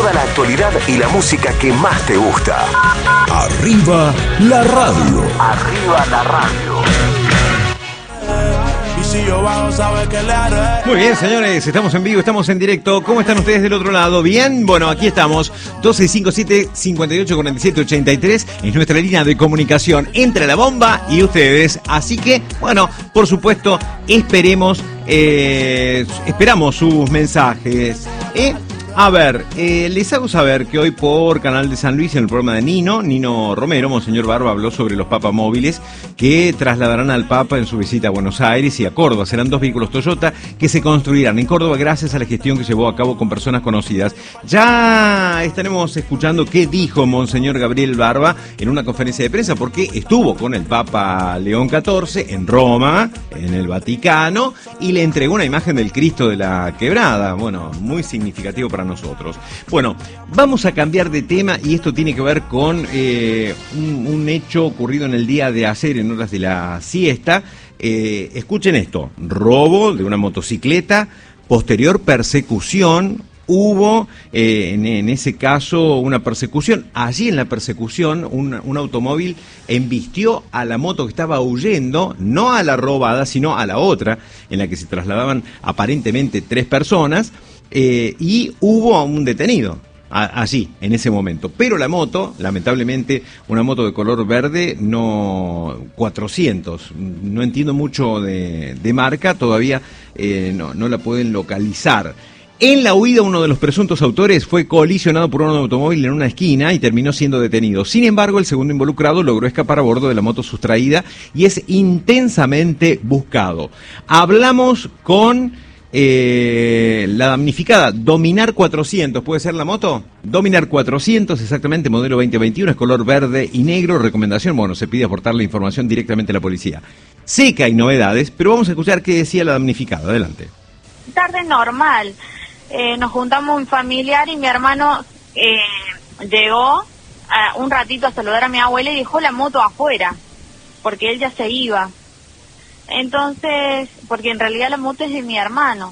toda la actualidad y la música que más te gusta. Arriba la radio. Arriba la radio. Muy bien, señores, estamos en vivo, estamos en directo. ¿Cómo están ustedes del otro lado? ¿Bien? Bueno, aquí estamos. 1257-5847-83 es nuestra línea de comunicación entre la bomba y ustedes. Así que, bueno, por supuesto, esperamos sus mensajes. A ver, les hago saber que hoy por Canal de San Luis, en el programa de Nino Romero, Monseñor Barba habló sobre los papamóviles que trasladarán al Papa en su visita a Buenos Aires y a Córdoba. Serán 2 vehículos Toyota que se construirán en Córdoba gracias a la gestión que llevó a cabo con personas conocidas. Ya estaremos escuchando qué dijo Monseñor Gabriel Barba en una conferencia de prensa, porque estuvo con el Papa León XIV en Roma, en el Vaticano, y le entregó una imagen del Cristo de la Quebrada. Bueno, muy significativo para nosotros. Bueno, vamos a cambiar de tema y esto tiene que ver con un hecho ocurrido en el día de ayer en horas de la siesta. Escuchen esto: robo de una motocicleta, posterior persecución. Hubo en ese caso una persecución. Allí en la persecución un automóvil embistió a la moto que estaba huyendo, no a la robada, sino a la otra, en la que se trasladaban aparentemente 3 personas. Y hubo un detenido allí, en ese momento. Pero la moto, lamentablemente, una moto de color verde, no 400. No entiendo mucho de marca, todavía no la pueden localizar. En la huida, uno de los presuntos autores fue colisionado por un automóvil en una esquina y terminó siendo detenido. Sin embargo, el segundo involucrado logró escapar a bordo de la moto sustraída y es intensamente buscado. Hablamos con la damnificada, Dominar 400, ¿puede ser la moto? Dominar 400, exactamente, modelo 2021, es color verde y negro. Recomendación, bueno, se pide aportar la información directamente a la policía. Sé que hay novedades, pero vamos a escuchar qué decía la damnificada. Adelante. Tarde normal, nos juntamos un familiar y mi hermano llegó un ratito a saludar a mi abuela y dejó la moto afuera, porque él ya se iba. Entonces, porque en realidad la moto es de mi hermano.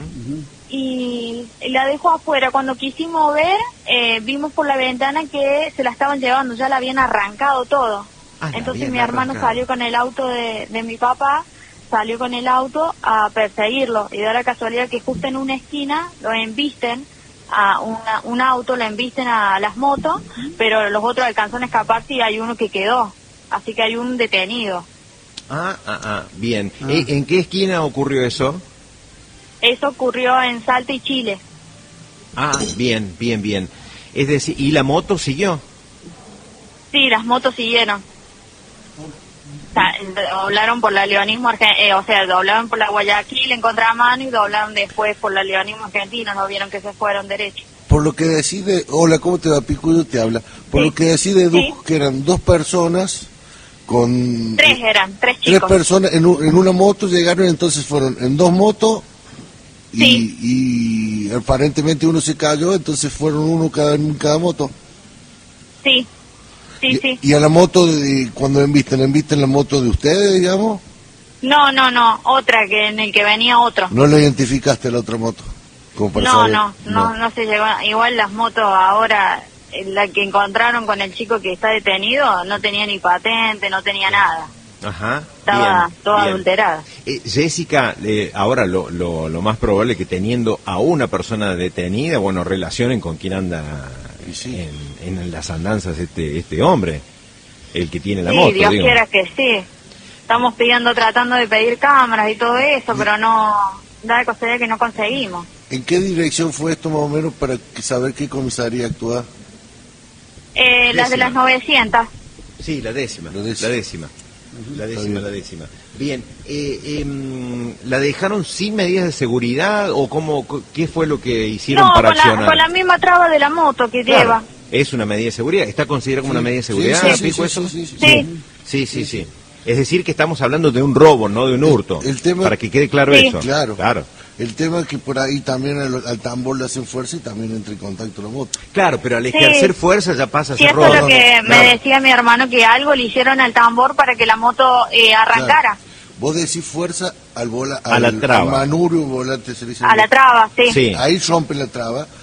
Y la dejó afuera. Cuando quisimos ver, vimos por la ventana que se la estaban llevando, ya la habían arrancado todo. Entonces mi hermano salió con el auto de mi papá, salió con el auto a perseguirlo. Y da la casualidad que justo en una esquina lo embisten a un auto, lo embisten a las motos, pero los otros alcanzaron a escaparse y hay uno que quedó. Así que hay un detenido. Bien. ¿En qué esquina ocurrió eso? Eso ocurrió en Salta y Chile. Bien. Es decir, ¿y la moto siguió? Sí, las motos siguieron. Doblaron por la Leonismo doblaron por la Guayaquil en contramano y doblaron después por la Leonismo Argentina, no vieron que se fueron derecho. Por lo que decide, hola, ¿cómo te va? Picudo te habla. Por lo que decide que eran 2 personas con... 3 chicos. 3 personas en una moto llegaron, entonces fueron en 2 motos y aparentemente uno se cayó, entonces fueron uno en cada moto. Sí. ¿Y a la moto, cuando embisten la moto de ustedes, digamos? No, otra, que en el que venía otro. ¿No la identificaste la otra moto? No se llegó. Igual las motos ahora, la que encontraron con el chico que está detenido, no tenía ni patente, no tenía nada. Estaba toda adulterada. Jessica, ahora lo más probable es que teniendo a una persona detenida, bueno, relacionen con quién anda en las andanzas este hombre, el que tiene la moto. Dios quiera que sí. Estamos tratando de pedir cámaras y todo eso, pero no, da la casualidad que no conseguimos. ¿En qué dirección fue esto más o menos para saber qué comisaría actúa? Las de las 900. Sí, la décima. Bien, ¿la dejaron sin medidas de seguridad o qué fue lo que hicieron para accionar? Con la misma traba de la moto que lleva. ¿Es una medida de seguridad? ¿Está considerada como una medida de seguridad? Sí. Es decir, que estamos hablando de un robo, no de un hurto. El tema, para que quede claro eso. Claro. El tema es que por ahí también al tambor le hacen fuerza y también entra en contacto la moto. Claro, pero al ejercer fuerza ya pasa a ser robo. Sí, eso es lo que me decía mi hermano, que algo le hicieron al tambor para que la moto arrancara. Claro. Vos decís fuerza a la traba. Al manubrio volante, se dice. A la traba, sí. Ahí rompe la traba.